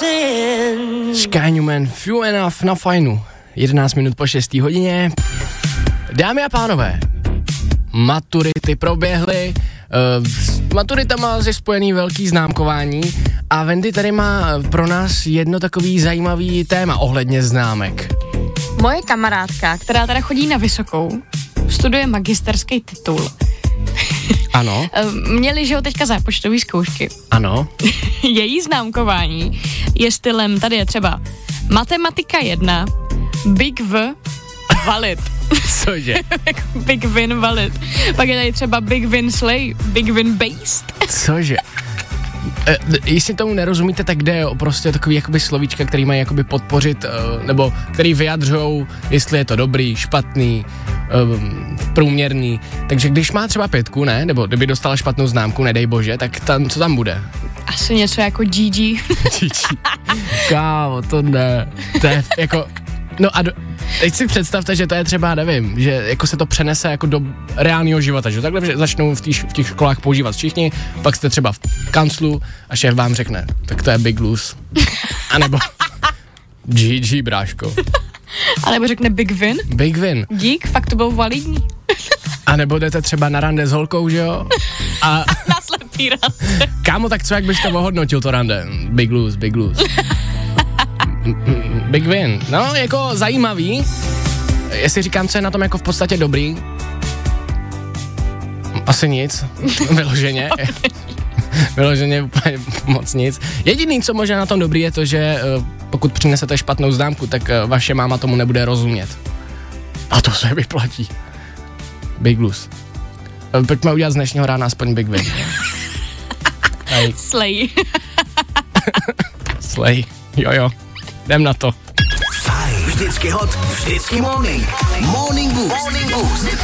Sky Newman, Few Enough na Fajnu. 11 minut po 6. hodině. Dámy a pánové, maturity proběhly, s maturitama je spojený velký známkování a Wendy tady má pro nás jedno takový zajímavý téma ohledně známek. Moje kamarádka, která teda chodí na vysokou, studuje magisterský titul. Ano. Měli, že jo, teďka zápočtový zkoušky. Ano. Její známkování je stylem, tady je třeba matematika 1, Big V, valid. Cože? Big Win valid. Pak je tady třeba Big Win slay, Big Win based. Cože? Jestli tomu nerozumíte, tak jde o prostě takový jakoby slovíčka, který mají jakoby podpořit, nebo který vyjadřujou, jestli je to dobrý, špatný, průměrný. Takže když má třeba 5, ne, nebo kdyby dostala špatnou známku, nedej bože, tak tam, co tam bude? Asi něco jako GG. Kámo, to ne. To je jako, no a teď si představte, že to je třeba, nevím, že jako se to přenese jako do reálného života, že takhle začnou v těch školách používat všichni, pak jste třeba v kanclu a šéf vám řekne, tak to je big lose. A nebo GG, bráško. A nebo řekne big win. Big win. Dík, fakt to bylo validní. A nebo jdete třeba na rande s holkou, že jo? A na slepý rande. Kámo, tak co, jak bys to ohodnotil, to rande? Big lose, big lose. Big win. No, jako zajímavý. Jestli říkám, co je na tom jako v podstatě dobrý. Asi nic. Vyloženě. Vyloženě úplně moc nic. Jediný, co možná na tom dobrý, je to, že pokud přinesete špatnou známku, tak vaše máma tomu nebude rozumět. A to se vyplatí. Big lose. Pojďme udělat z dnešního rána aspoň big win. Slay. Slay. Jo. Jdem na to. Fajn. Vždycky hot, vždycky morning. Morning Boost.